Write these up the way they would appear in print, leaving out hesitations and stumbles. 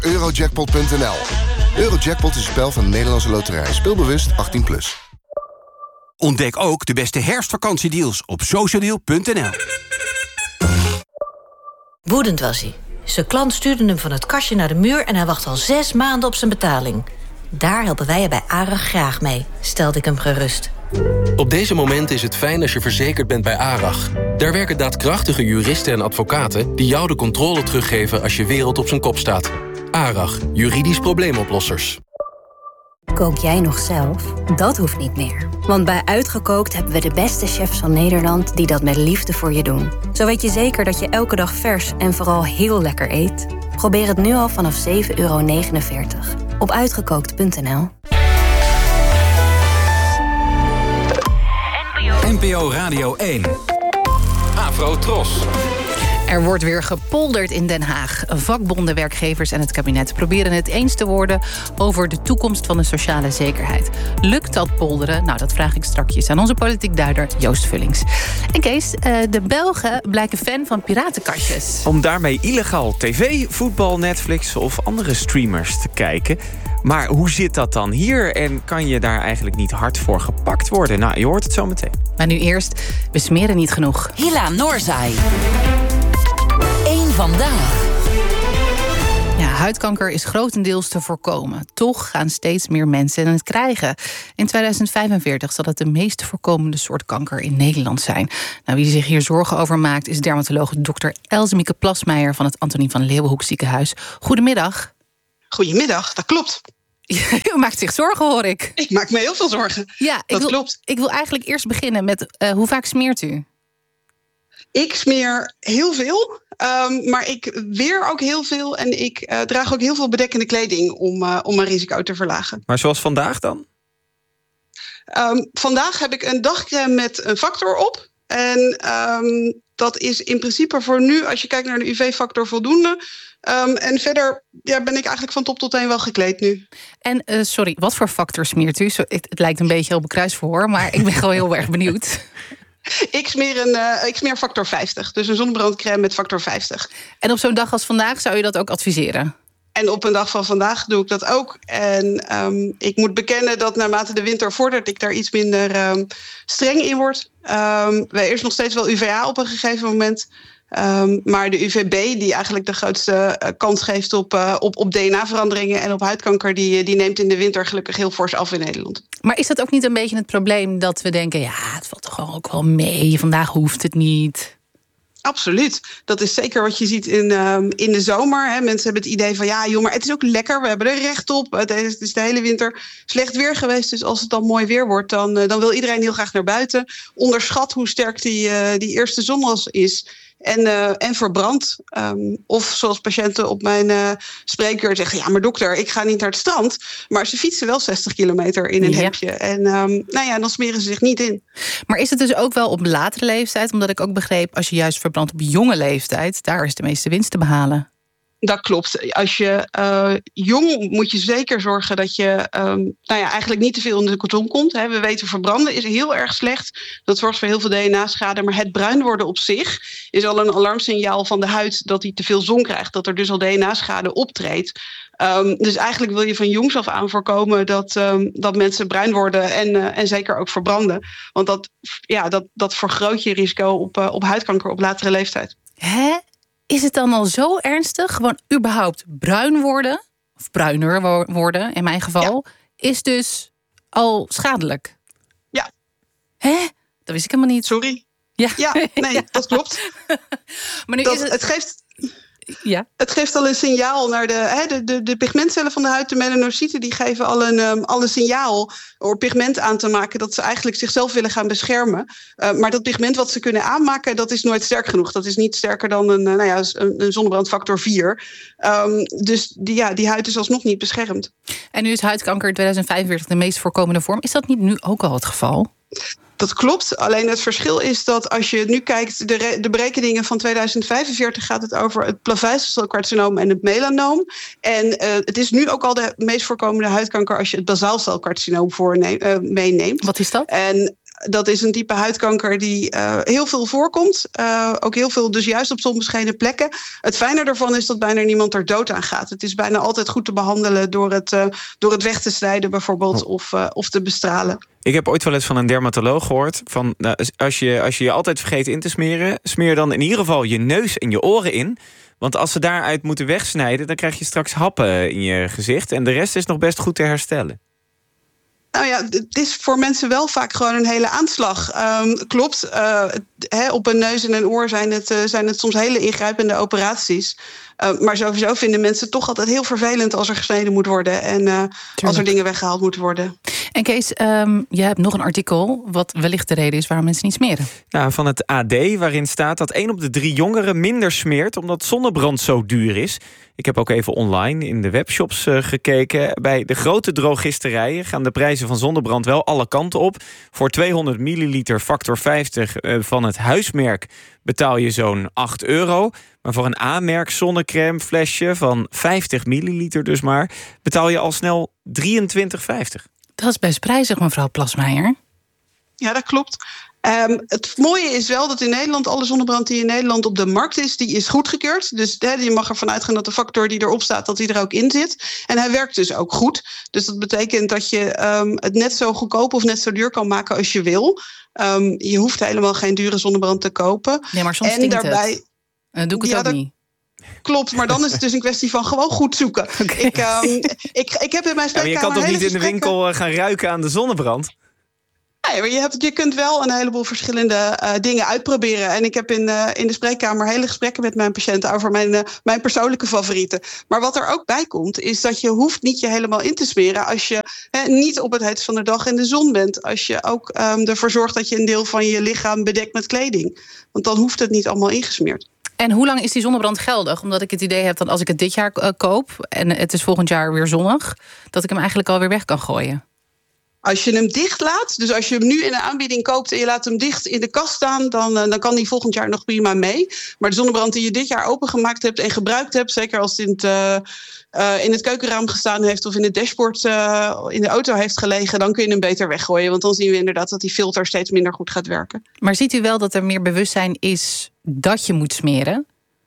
Eurojackpot.nl. Eurojackpot is een spel van de Nederlandse Loterij. Speelbewust 18+. Ontdek ook de beste herfstvakantiedeals op socialdeal.nl. Woedend was hij. Zijn klant stuurde hem van het kastje naar de muur en hij wacht al 6 maanden op zijn betaling. Daar helpen wij je bij ARAG graag mee, stelde ik hem gerust. Op deze momenten is het fijn als je verzekerd bent bij ARAG. Daar werken daadkrachtige juristen en advocaten die jou de controle teruggeven als je wereld op zijn kop staat. ARAG, juridisch probleemoplossers. Kook jij nog zelf? Dat hoeft niet meer. Want bij Uitgekookt hebben we de beste chefs van Nederland die dat met liefde voor je doen. Zo weet je zeker dat je elke dag vers en vooral heel lekker eet. Probeer het nu al vanaf €7,49 op uitgekookt.nl. NPO Radio 1. Afro Tros. Er wordt weer gepolderd in Den Haag. Vakbonden, werkgevers en het kabinet proberen het eens te worden over de toekomst van de sociale zekerheid. Lukt dat polderen? Nou, dat vraag ik strakjes aan onze politiek duider Joost Vullings. En Kees, de Belgen blijken fan van piratenkastjes. Om daarmee illegaal tv, voetbal, Netflix of andere streamers te kijken. Maar hoe zit dat dan hier? En kan je daar eigenlijk niet hard voor gepakt worden? Nou, je hoort het zo meteen. Maar nu eerst, we smeren niet genoeg. Hila Noorzai. Eén vandaag. Ja, huidkanker is grotendeels te voorkomen. Toch gaan steeds meer mensen het krijgen. In 2045 zal het de meest voorkomende soort kanker in Nederland zijn. Nou, wie zich hier zorgen over maakt is dermatoloog Dr. Elsemieke Plasmeijer van het Antonie van Leeuwenhoek ziekenhuis. Goedemiddag. Goedemiddag, dat klopt. U maakt zich zorgen, hoor ik. Ik maak me heel veel zorgen. Ja, dat klopt. Ik wil eigenlijk eerst beginnen met hoe vaak smeert u? Ik smeer heel veel, maar ik weer ook heel veel. En ik draag ook heel veel bedekkende kleding om mijn risico te verlagen. Maar zoals vandaag dan? Vandaag heb ik een dagcrème met een factor op. En dat is in principe voor nu, als je kijkt naar de UV-factor, voldoende. En verder ben ik eigenlijk van top tot teen wel gekleed nu. En sorry, wat voor factor smeert u? Het lijkt een beetje op een kruisverhoor, maar ik ben gewoon heel erg benieuwd. Ik smeer factor 50, dus een zonnebrandcrème met factor 50. En op zo'n dag als vandaag zou je dat ook adviseren? En op een dag van vandaag doe ik dat ook. En ik moet bekennen dat naarmate de winter vordert, ik daar iets minder streng in word. Er is nog steeds wel UVA op een gegeven moment. Maar de UVB, die eigenlijk de grootste kans geeft op DNA-veranderingen en op huidkanker, die neemt in de winter gelukkig heel fors af in Nederland. Maar is dat ook niet een beetje het probleem dat we denken, ja, het valt toch ook wel mee, vandaag hoeft het niet? Absoluut. Dat is zeker wat je ziet in de zomer. Hè. Mensen hebben het idee van, ja joh, maar het is ook lekker. We hebben er recht op. Het is de hele winter slecht weer geweest. Dus als het dan mooi weer wordt, dan wil iedereen heel graag naar buiten. Onderschat hoe sterk die eerste zon is. En verbrand. Of zoals patiënten op mijn spreekuur zeggen, ja, maar dokter, ik ga niet naar het strand. Maar ze fietsen wel 60 kilometer in een hemdje. En dan smeren ze zich niet in. Maar is het dus ook wel op latere leeftijd? Omdat ik ook begreep, als je juist verbrandt op jonge leeftijd, daar is de meeste winst te behalen. Dat klopt. Als je jong moet je zeker zorgen dat je eigenlijk niet te veel in de koton komt. Hè. We weten, verbranden is heel erg slecht. Dat zorgt voor heel veel DNA-schade. Maar het bruin worden op zich is al een alarmsignaal van de huid dat hij te veel zon krijgt. Dat er dus al DNA-schade optreedt. Dus eigenlijk wil je van jongs af aan voorkomen dat mensen bruin worden en zeker ook verbranden. Want dat vergroot je risico op huidkanker op latere leeftijd. Hè? Is het dan al zo ernstig? Gewoon überhaupt bruin worden, of bruiner worden in mijn geval, is dus al schadelijk? Ja. Hè? Dat wist ik helemaal niet. Sorry. Ja, nee, dat klopt. Maar nu het geeft... Ja. Het geeft al een signaal naar de pigmentcellen van de huid, de melanocyten, die geven al een signaal door pigment aan te maken dat ze eigenlijk zichzelf willen gaan beschermen. Maar dat pigment wat ze kunnen aanmaken, dat is nooit sterk genoeg. Dat is niet sterker dan een zonnebrandfactor 4. Dus die huid is alsnog niet beschermd. En nu is huidkanker in 2045 de meest voorkomende vorm. Is dat niet nu ook al het geval? Dat klopt, alleen het verschil is dat als je nu kijkt, de berekeningen van 2045 gaat het over het plaveisselcelcarcinoom en het melanoom. En het is nu ook al de meest voorkomende huidkanker als je het basaalcelcarcinoom meeneemt. Wat is dat? En Dat is een type huidkanker die heel veel voorkomt. Ook heel veel, dus juist op zonbeschenen plekken. Het fijne daarvan is dat bijna niemand er dood aan gaat. Het is bijna altijd goed te behandelen door het weg te snijden bijvoorbeeld of te bestralen. Ik heb ooit wel eens van een dermatoloog gehoord van als je altijd vergeet in te smeren, smeer dan in ieder geval je neus en je oren in. Want als ze daaruit moeten wegsnijden, dan krijg je straks happen in je gezicht. En de rest is nog best goed te herstellen. Nou ja, het is voor mensen wel vaak gewoon een hele aanslag. Klopt, op een neus en een oor zijn het soms hele ingrijpende operaties. Maar sowieso vinden mensen het toch altijd heel vervelend als er gesneden moet worden. En als er dingen weggehaald moeten worden. En Kees, je hebt nog een artikel wat wellicht de reden is waarom mensen niet smeren. Nou, van het AD, waarin staat dat 1 op de 3 jongeren minder smeert omdat zonnebrand zo duur is. Ik heb ook even online in de webshops gekeken. Bij de grote drogisterijen gaan de prijzen van zonnebrand wel alle kanten op. Voor 200 milliliter factor 50 van het huismerk betaal je zo'n €8. Maar voor een A-merk zonnecrème flesje van 50 milliliter dus maar, betaal je al snel €23,50. Dat is best prijzig, mevrouw Plasmeijer. Ja, dat klopt. Het mooie is wel dat in Nederland alle zonnebrand die in Nederland op de markt is, die is goedgekeurd. Dus je mag ervan uitgaan dat de factor die erop staat, dat die er ook in zit. En hij werkt dus ook goed. Dus dat betekent dat je het net zo goedkoop of net zo duur kan maken als je wil. Je hoeft helemaal geen dure zonnebrand te kopen. Nee, maar soms stinkt het. Doe ik het ook niet. Klopt, maar dan is het dus een kwestie van gewoon goed zoeken. Okay. Ik heb in mijn spreekkamer... je kan toch niet in de winkel gaan ruiken aan de zonnebrand? Nee, maar je kunt wel een heleboel verschillende dingen uitproberen. En ik heb in de spreekkamer hele gesprekken met mijn patiënten over mijn persoonlijke favorieten. Maar wat er ook bij komt, is dat je hoeft niet je helemaal in te smeren als je niet op het heetst van de dag in de zon bent. Als je ook ervoor zorgt dat je een deel van je lichaam bedekt met kleding. Want dan hoeft het niet allemaal ingesmeerd. En hoe lang is die zonnebrand geldig? Omdat ik het idee heb dat als ik het dit jaar koop en het is volgend jaar weer zonnig, dat ik hem eigenlijk alweer weg kan gooien. Als je hem dicht laat, dus als je hem nu in een aanbieding koopt en je laat hem dicht in de kast staan, dan kan die volgend jaar nog prima mee. Maar de zonnebrand die je dit jaar opengemaakt hebt en gebruikt hebt, zeker als het in het keukenraam gestaan heeft of in het dashboard in de auto heeft gelegen, dan kun je hem beter weggooien. Want dan zien we inderdaad dat die filter steeds minder goed gaat werken. Maar ziet u wel dat er meer bewustzijn is dat je moet smeren?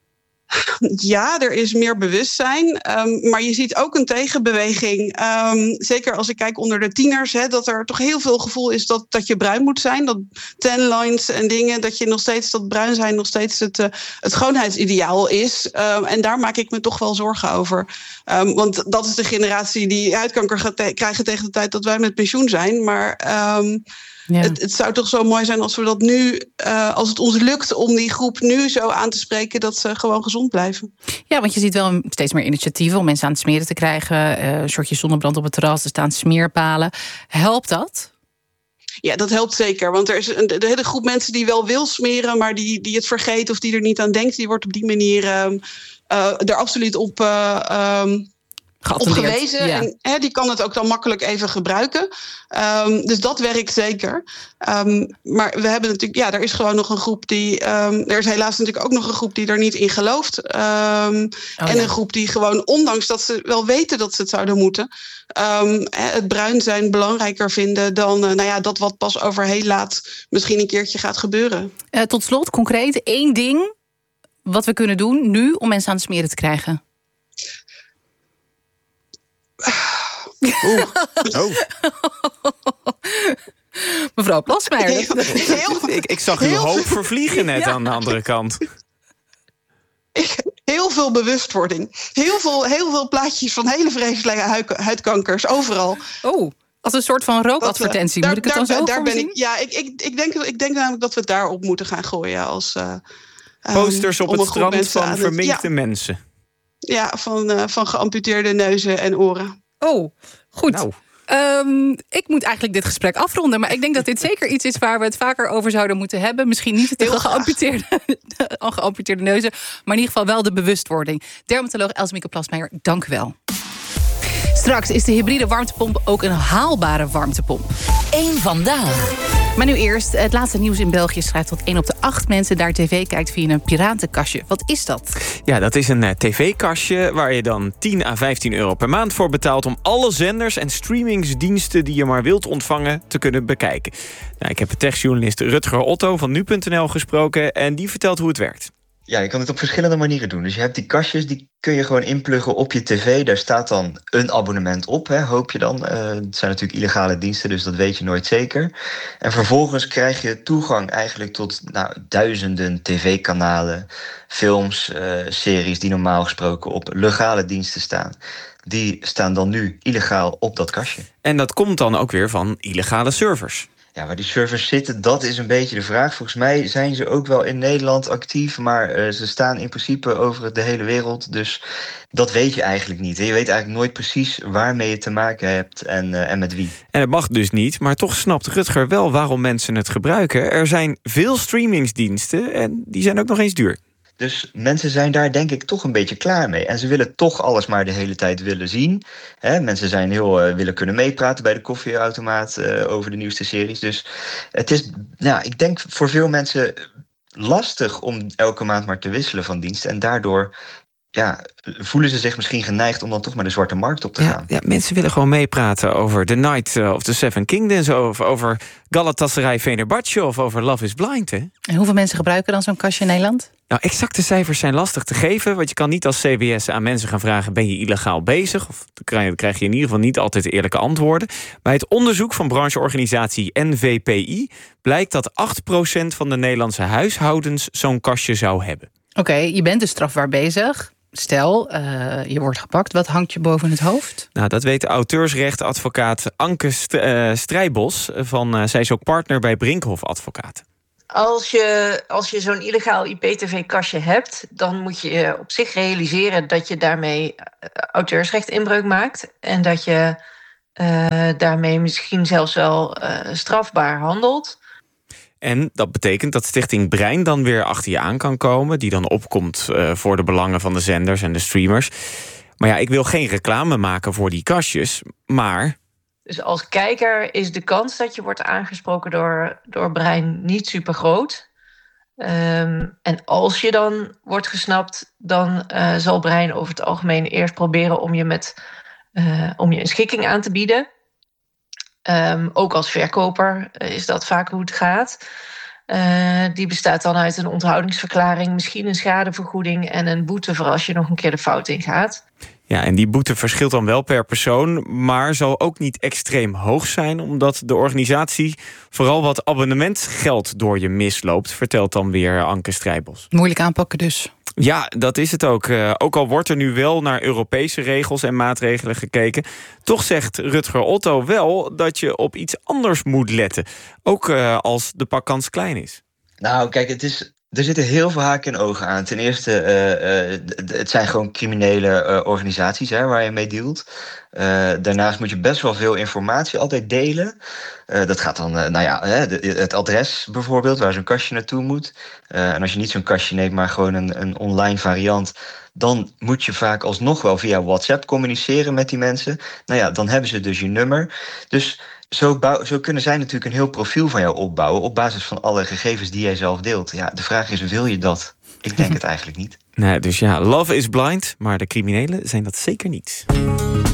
Ja, er is meer bewustzijn. Maar je ziet ook een tegenbeweging. Zeker als ik kijk onder de tieners. Dat er toch heel veel gevoel is dat je bruin moet zijn. Dat tan lines en dingen. Dat je nog steeds dat bruin zijn nog steeds het schoonheidsideaal is. En daar maak ik me toch wel zorgen over. Want dat is de generatie die huidkanker gaat krijgen tegen de tijd dat wij met pensioen zijn. Maar het zou toch zo mooi zijn als we dat nu, als het ons lukt om die groep nu zo aan te spreken dat ze gewoon gezond blijven. Ja, want je ziet wel steeds meer initiatieven om mensen aan het smeren te krijgen. Een soortje zonnebrand op het terras, er staan smeerpalen. Helpt dat? Ja, dat helpt zeker. Want er is een hele groep mensen die wel wil smeren, maar die het vergeet of die er niet aan denkt. Die wordt op die manier er absoluut op gewezen. Ja. En die kan het ook dan makkelijk even gebruiken. Dus dat werkt zeker. Maar we hebben natuurlijk, er is gewoon nog een groep die. Er is helaas natuurlijk ook nog een groep die er niet in gelooft. En een groep die gewoon, ondanks dat ze wel weten dat ze het zouden moeten, het bruin zijn belangrijker vinden dan dat wat pas over heel laat misschien een keertje gaat gebeuren. Tot slot, concreet, 1 ding wat we kunnen doen nu om mensen aan het smeren te krijgen. Mevrouw Plasmeijer. Ik zag uw hoop vervliegen net aan de andere kant. Heel veel bewustwording. Heel veel plaatjes van hele vreselijke huidkankers, overal. Oh, als een soort van rookadvertentie. Moet ik het dan zo daar ben ik. Ja, ik denk namelijk dat we het daarop moeten gaan gooien. Als posters op het strand van verminkte mensen. Ja, van geamputeerde neuzen en oren. Oh, goed. Nou. Ik moet eigenlijk dit gesprek afronden, maar ik denk dat dit zeker iets is waar we het vaker over zouden moeten hebben. Misschien niet de geamputeerde neuzen, maar in ieder geval wel de bewustwording. Dermatoloog Elsemieke Plasmeijer, dank u wel. Straks is de hybride warmtepomp ook een haalbare warmtepomp. 1 vandaag. Maar nu eerst, het laatste nieuws in België schrijft dat 1 op de 8 mensen daar tv kijkt via een piratenkastje. Wat is dat? Ja, dat is een tv-kastje waar je dan 10 à 15 euro per maand voor betaalt om alle zenders en streamingsdiensten die je maar wilt ontvangen te kunnen bekijken. Nou, ik heb de techjournalist Rutger Otto van nu.nl gesproken en die vertelt hoe het werkt. Ja, je kan het op verschillende manieren doen. Dus je hebt die kastjes, die kun je gewoon inpluggen op je tv. Daar staat dan een abonnement op, hoop je dan. Het zijn natuurlijk illegale diensten, dus dat weet je nooit zeker. En vervolgens krijg je toegang eigenlijk tot duizenden tv-kanalen, films, series die normaal gesproken op legale diensten staan. Die staan dan nu illegaal op dat kastje. En dat komt dan ook weer van illegale servers. Ja, waar die servers zitten, dat is een beetje de vraag. Volgens mij zijn ze ook wel in Nederland actief, maar ze staan in principe over de hele wereld. Dus dat weet je eigenlijk niet. Je weet eigenlijk nooit precies waarmee je te maken hebt en met wie. En het mag dus niet, maar toch snapt Rutger wel waarom mensen het gebruiken. Er zijn veel streamingsdiensten en die zijn ook nog eens duur. Dus mensen zijn daar denk ik toch een beetje klaar mee. En ze willen toch alles maar de hele tijd willen zien. Mensen zijn willen kunnen meepraten bij de koffieautomaat over de nieuwste series. Dus het is, ik denk voor veel mensen lastig om elke maand maar te wisselen van dienst. En daardoor voelen ze zich misschien geneigd om dan toch maar de zwarte markt op te gaan. Ja, mensen willen gewoon meepraten over The Night of the Seven Kingdoms, of over Galatasaray Fenerbahce of over Love is Blind. Hè? En hoeveel mensen gebruiken dan zo'n kastje in Nederland? Nou, exacte cijfers zijn lastig te geven, want je kan niet als CBS aan mensen gaan vragen: ben je illegaal bezig? Of dan krijg je in ieder geval niet altijd eerlijke antwoorden. Bij het onderzoek van brancheorganisatie NVPI blijkt dat 8% van de Nederlandse huishoudens zo'n kastje zou hebben. Oké, je bent dus strafbaar bezig. Stel, je wordt gepakt. Wat hangt je boven het hoofd? Nou, dat weet auteursrechtadvocaat Anke Strijbos. Zij is ook partner bij Brinkhoff Advocaten. Als je zo'n illegaal IP-tv-kastje hebt, dan moet je op zich realiseren dat je daarmee auteursrechtinbreuk maakt. En dat je daarmee misschien zelfs wel strafbaar handelt. En dat betekent dat Stichting Brein dan weer achter je aan kan komen, die dan opkomt voor de belangen van de zenders en de streamers. Maar ja, ik wil geen reclame maken voor die kastjes, maar... Dus als kijker is de kans dat je wordt aangesproken door Brein niet super groot. En als je dan wordt gesnapt, dan zal Brein over het algemeen eerst proberen om je een schikking aan te bieden. Ook als verkoper is dat vaak hoe het gaat. Die bestaat dan uit een onthoudingsverklaring, misschien een schadevergoeding en een boete voor als je nog een keer de fout ingaat. Ja, en die boete verschilt dan wel per persoon, maar zal ook niet extreem hoog zijn, omdat de organisatie vooral wat abonnementsgeld door je misloopt, vertelt dan weer Anke Strijbos. Moeilijk aanpakken dus. Ja, dat is het ook. Ook al wordt er nu wel naar Europese regels en maatregelen gekeken, toch zegt Rutger Otto wel dat je op iets anders moet letten. Ook als de pakkans klein is. Nou, kijk, er zitten heel veel haken en ogen aan. Ten eerste, het zijn gewoon criminele organisaties waar je mee dealt. Daarnaast moet je best wel veel informatie altijd delen. Dat gaat dan, het adres bijvoorbeeld, waar zo'n kastje naartoe moet. En als je niet zo'n kastje neemt, maar gewoon een online variant, dan moet je vaak alsnog wel via WhatsApp communiceren met die mensen. Nou ja, dan hebben ze dus je nummer. Dus zo kunnen zij natuurlijk een heel profiel van jou opbouwen op basis van alle gegevens die jij zelf deelt. Ja, de vraag is, wil je dat? Ik denk het eigenlijk niet. Nee, dus ja, Love is Blind, maar de criminelen zijn dat zeker niet.